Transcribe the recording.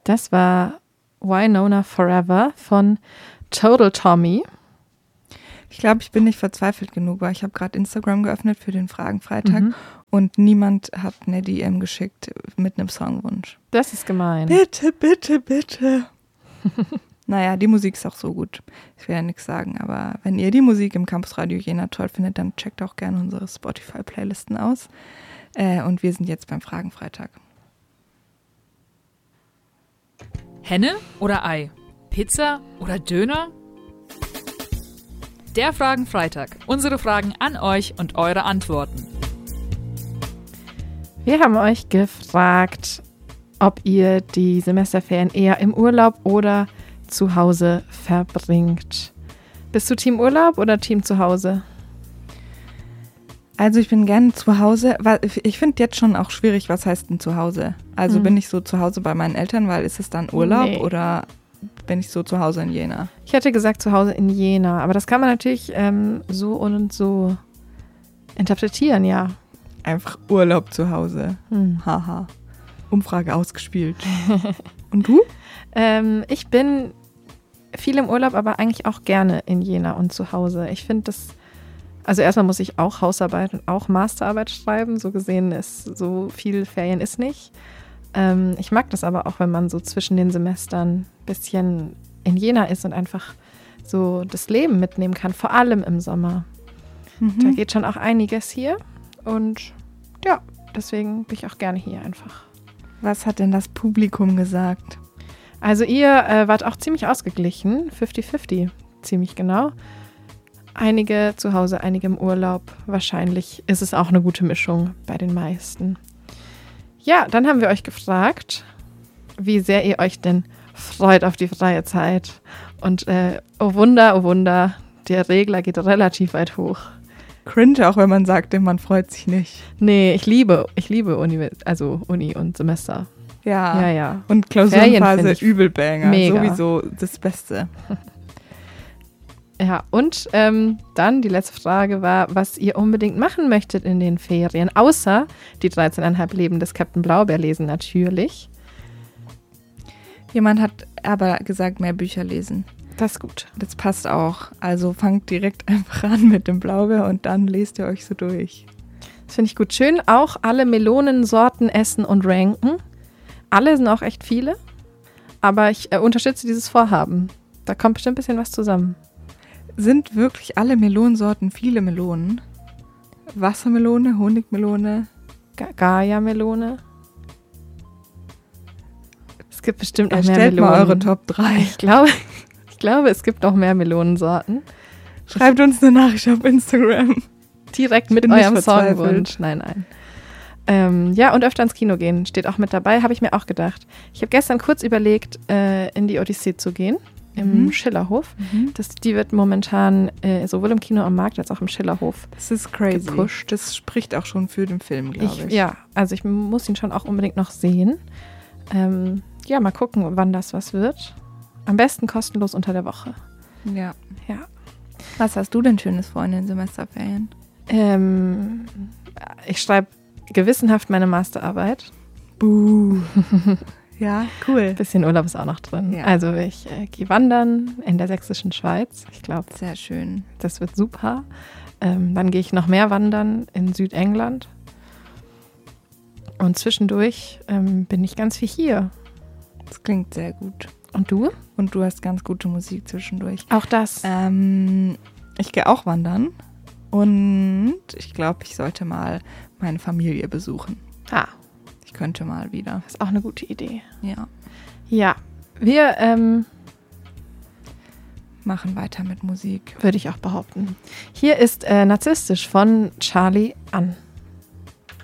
Das war Winona Forever von Total Tommy. Ich glaube, ich bin nicht verzweifelt genug, weil ich habe gerade Instagram geöffnet für den Fragenfreitag und niemand hat eine DM geschickt mit einem Songwunsch. Das ist gemein. Bitte, bitte, bitte. Naja, die Musik ist auch so gut. Ich will ja nichts sagen, aber wenn ihr die Musik im Campusradio Jena toll findet, dann checkt auch gerne unsere Spotify-Playlisten aus. Und wir sind jetzt beim Fragenfreitag. Henne oder Ei? Pizza oder Döner? Der Fragenfreitag. Unsere Fragen an euch und eure Antworten. Wir haben euch gefragt, ob ihr die Semesterferien eher im Urlaub oder zu Hause verbringt. Bist du Team Urlaub oder Team zu Hause? Also ich bin gerne zu Hause, weil ich finde jetzt schon auch schwierig, was heißt denn zu Hause? Also bin ich so zu Hause bei meinen Eltern, weil ist es dann Urlaub oder bin ich so zu Hause in Jena? Ich hätte gesagt zu Hause in Jena, aber das kann man natürlich so und so interpretieren, ja. Einfach Urlaub zu Hause. Haha. Umfrage ausgespielt. Und du? Ich bin viel im Urlaub, aber eigentlich auch gerne in Jena und zu Hause. Ich finde das, also erstmal muss ich auch Hausarbeit und auch Masterarbeit schreiben. So gesehen ist so viel Ferien ist nicht. Ich mag das aber auch, wenn man so zwischen den Semestern ein bisschen in Jena ist und einfach so das Leben mitnehmen kann, vor allem im Sommer. Da geht schon auch einiges hier und ja, deswegen bin ich auch gerne hier einfach. Was hat denn das Publikum gesagt? Also ihr wart auch ziemlich ausgeglichen, 50-50, ziemlich genau. Einige zu Hause, einige im Urlaub. Wahrscheinlich ist es auch eine gute Mischung bei den meisten. Ja, dann haben wir euch gefragt, wie sehr ihr euch denn freut auf die freie Zeit. Und oh Wunder, der Regler geht relativ weit hoch. Cringe, auch wenn man sagte, man freut sich nicht. Nee, ich liebe Uni und Semester. Ja. Und Klausurenphase, Übelbanger. Mega. Sowieso das Beste. Ja, und dann die letzte Frage war, was ihr unbedingt machen möchtet in den Ferien, außer die 13,5 Leben des Captain Blaubeer lesen natürlich. Jemand hat aber gesagt, mehr Bücher lesen. Das ist gut. Das passt auch. Also fangt direkt einfach an mit dem Blaubeer und dann lest ihr euch so durch. Das finde ich gut. Schön auch alle Melonensorten essen und ranken. Alle sind auch echt viele, aber ich unterstütze dieses Vorhaben. Da kommt bestimmt ein bisschen was zusammen. Sind wirklich alle Melonensorten viele Melonen? Wassermelone, Honigmelone? Gaia-Melone? Es gibt bestimmt auch mehr Stellt Melonen. mal eure Top 3. Ich glaube, es gibt noch mehr Melonensorten. Schreibt uns eine Nachricht auf Instagram. Direkt mit eurem Songwunsch. Nein. Ja, und öfter ins Kino gehen, steht auch mit dabei, habe ich mir auch gedacht. Ich habe gestern kurz überlegt, in die Odyssee zu gehen, im Schillerhof. Die wird momentan sowohl im Kino am Markt als auch im Schillerhof Das ist crazy. gepusht. Das spricht auch schon für den Film, glaube ich. Ja, also ich muss ihn schon auch unbedingt noch sehen. Ja, mal gucken, wann das was wird. Am besten kostenlos unter der Woche. Ja. Ja. Was hast du denn Schönes vor in den Semesterferien? Ich schreibe gewissenhaft meine Masterarbeit. Buh. Ja, cool. Ein bisschen Urlaub ist auch noch drin. Ja. Also ich gehe wandern in der sächsischen Schweiz. Ich glaube, Sehr schön. das wird super. Dann gehe ich noch mehr wandern in Südengland. Und zwischendurch bin ich ganz viel hier. Das klingt sehr gut. Und du? Und du hast ganz gute Musik zwischendurch. Auch das. Ich gehe auch wandern und ich glaube, ich sollte mal meine Familie besuchen. Ich könnte mal wieder. Das ist auch eine gute Idee. Ja. Ja, wir Machen weiter mit Musik. würde ich auch behaupten. Hier ist Narzisstisch von Charlie An.